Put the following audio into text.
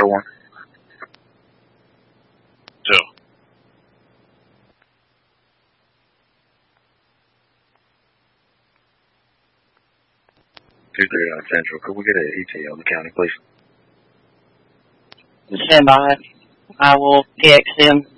601. So. 239 Central. Could we get an ETA on the county, please? Stand by. I will PX them.